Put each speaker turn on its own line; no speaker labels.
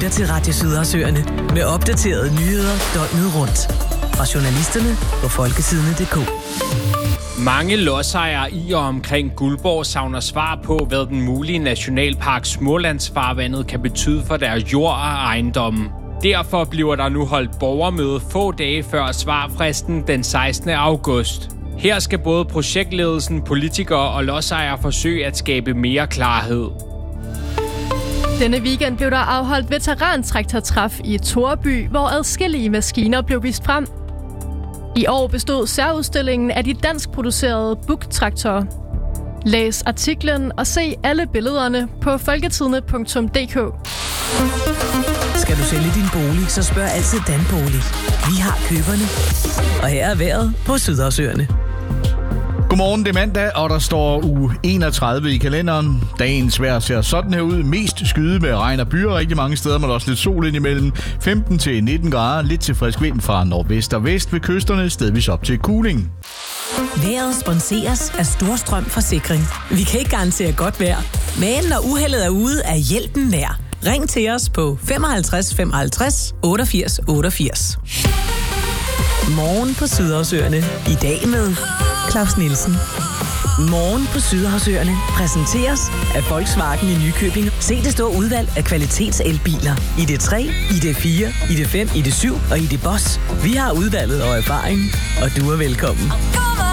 lytter til Radio Sydersøerne med opdaterede nyheder døgnet rundt. Fra journalisterne på folketidene.dk.
Mange lodsejere i og omkring Guldborg savner svar på, hvad den mulige nationalpark Smålandsfarvandet kan betyde for deres jord og ejendomme. Derfor bliver der nu holdt borgermøde få dage før svarfristen den 16. august. Her skal både projektledelsen, politikere og lodsejere forsøge at skabe mere klarhed.
Denne weekend blev der afholdt veterantraktortræf i Toreby, hvor adskillige maskiner blev vist frem. I år bestod særudstillingen af de danskproducerede Buch-traktorer. Læs artiklen og se alle billederne på folketidene.dk.
Skal du sælge din bolig, så spørg altid Danbolig. Vi har køberne. Og her er vejret på Sydersøerne.
Godmorgen, det er mandag, og der står uge 31 i kalenderen. Dagens vejr ser sådan her ud. Mest skyde med regn og byer rigtig mange steder, men også lidt sol indimellem. 15 til 19 grader, lidt til frisk vind fra nordvest og vest ved kysterne, stedvis op til kuling.
Vejret sponseres af Storstrøm Forsikring. Vi kan ikke garantere godt vejr, men når uheldet er ude, er hjælpen nær. Ring til os på 55 55 88 88. Morgen på Sydersøerne. I dag med Claus Nielsen. Morgen på Sydersøerne præsenteres af Volkswagen i Nykøbing. Se det store udvalg af kvalitetselbiler. ID3, ID4, ID5, ID7 og ID Boss. Vi har udvalget og erfaring, og du er velkommen.